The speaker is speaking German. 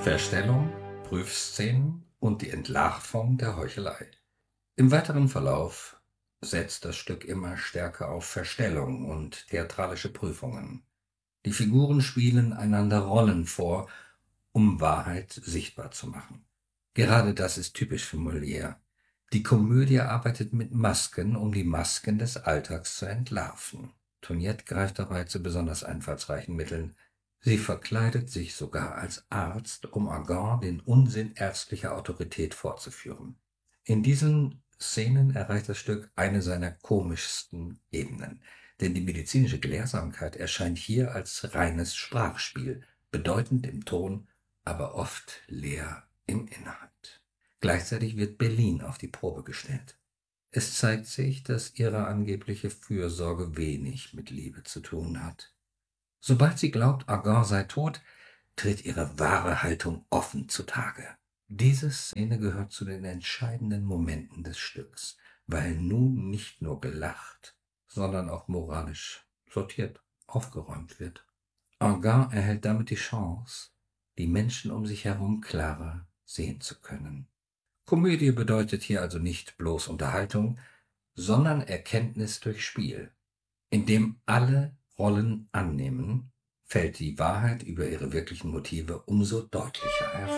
Verstellung, Prüfszenen und die Entlarvung der Heuchelei. Im weiteren Verlauf setzt das Stück immer stärker auf Verstellung und theatralische Prüfungen. Die Figuren spielen einander Rollen vor, um Wahrheit sichtbar zu machen. Gerade das ist typisch für Molière. Die Komödie arbeitet mit Masken, um die Masken des Alltags zu entlarven. Toinette greift dabei zu besonders einfallsreichen Mitteln. Sie verkleidet sich sogar als Arzt, um Argan den Unsinn ärztlicher Autorität vorzuführen. In diesen Szenen erreicht das Stück eine seiner komischsten Ebenen, denn die medizinische Gelehrsamkeit erscheint hier als reines Sprachspiel, bedeutend im Ton, aber oft leer im Inhalt. Gleichzeitig wird Bellini auf die Probe gestellt. Es zeigt sich, dass ihre angebliche Fürsorge wenig mit Liebe zu tun hat. Sobald sie glaubt, Argan sei tot, tritt ihre wahre Haltung offen zutage. Diese Szene gehört zu den entscheidenden Momenten des Stücks, weil nun nicht nur gelacht, sondern auch moralisch sortiert, aufgeräumt wird. Argan erhält damit die Chance, die Menschen um sich herum klarer sehen zu können. Komödie bedeutet hier also nicht bloß Unterhaltung, sondern Erkenntnis durch Spiel. Indem alle Rollen annehmen, fällt die Wahrheit über ihre wirklichen Motive umso deutlicher hervor.